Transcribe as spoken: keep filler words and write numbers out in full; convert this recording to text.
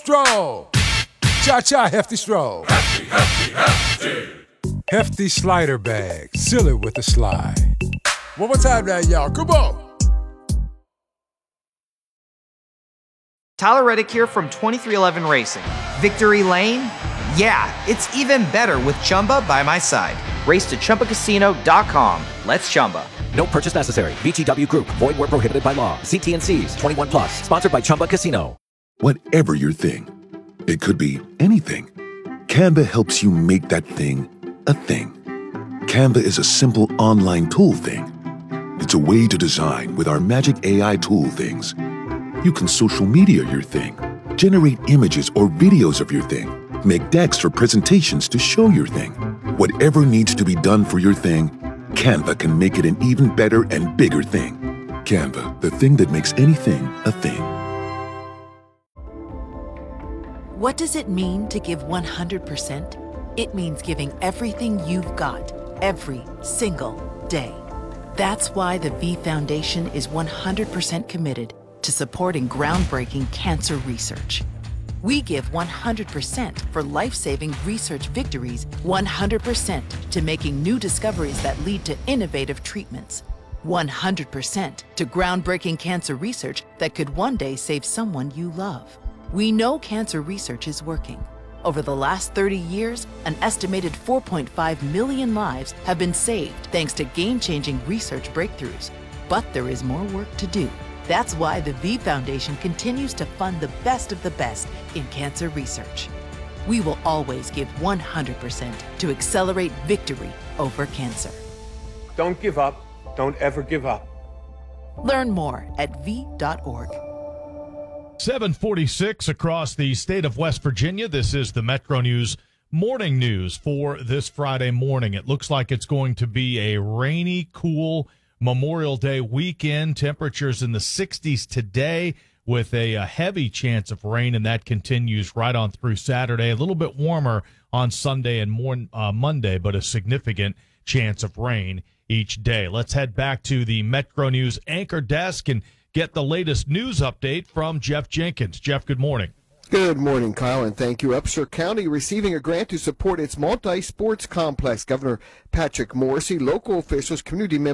Stroll. Cha-cha, Hefty Stroll. Hefty, hefty, hefty. Hefty slider bag. Seal it with a slide. One more time now, y'all. Come on. Tyler Reddick here from twenty-three eleven Racing. Victory Lane? Yeah, it's even better with Chumba by my side. Race to Chumba Casino dot com. Let's Chumba. No purchase necessary. V G W Group. Void where prohibited by law. See T and C's. twenty-one plus. Sponsored by Chumba Casino. Whatever your thing, it could be anything. Canva helps you make that thing a thing. Canva is a simple online tool thing. It's a way to design with our magic A I tool things. You can social media your thing, generate images or videos of your thing, make decks for presentations to show your thing. Whatever needs to be done for your thing, Canva can make it an even better and bigger thing. Canva, the thing that makes anything a thing. What does it mean to give one hundred percent? It means giving everything you've got, every single day. That's why the V Foundation is one hundred percent committed to supporting groundbreaking cancer research. We give one hundred percent for life-saving research victories, one hundred percent to making new discoveries that lead to innovative treatments, one hundred percent to groundbreaking cancer research that could one day save someone you love. We know cancer research is working. Over the last thirty years, an estimated four point five million lives have been saved thanks to game-changing research breakthroughs. But there is more work to do. That's why the V Foundation continues to fund the best of the best in cancer research. We will always give one hundred percent to accelerate victory over cancer. Don't give up. Don't ever give up. Learn more at v dot org. seven forty-six across the state of West Virginia. This is the Metro News morning news for this Friday morning. It looks like it's going to be a rainy, cool Memorial Day weekend. Temperatures in the sixties today with a, a heavy chance of rain, and that continues right on through Saturday. A little bit warmer on Sunday and more uh, Monday, but a significant chance of rain each day. Let's head back to the Metro News anchor desk and get the latest news update from Jeff Jenkins. Jeff, good morning. Good morning, Kyle, and thank you. Upshur County receiving a grant to support its multi-sports complex. Governor Patrick Morrisey, local officials, community members,